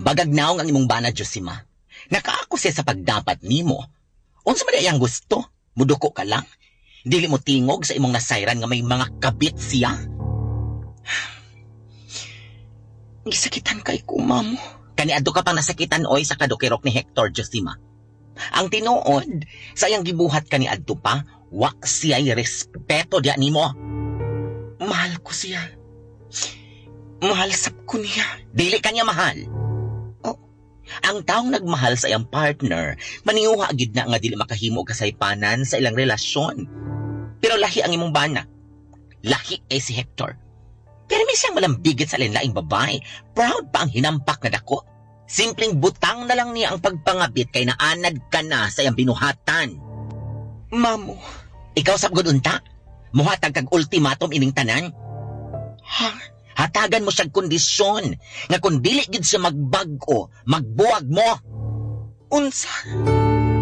Bagagnaw ang imong bana, Josima. Nakaako siya sa pagdapat nimo. Unsa man iyang gusto? Muduko ka lang. Dili mo tingog sa imong nasayran nga may mga kabit siya. Gisakitan kay ko, mamo. Kaniadto ka pang nasakitan oy sa kadukirok ni Hector, Josima. Ang tinuod, sa iyang gibuhat kaniadto pa, wa siya'y respeto diya nimo. Mahal ko siya. Mahal sab ko niya. Dili kanya mahal. Oh, ang taong nagmahal sa iyang partner, maniuha gid na nga dili makahimo kasaypanan sa ilang relasyon. Pero lahi ang imong bana. Lahi ay si Hector. Pero may siyang malambigit sa laing babae. Proud pa ang hinampak na dako. Simpleng butang na lang niya ang pagpangabit kay naanad ka na sa iyang binuhatan. Mamo, ikaw sabgod unta? Muhatag kag ultimatum ining tanan? Ha? Hatagan mo siyang kondisyon nga kung dili gid siya magbag-o, magbuwag mo. Unsa?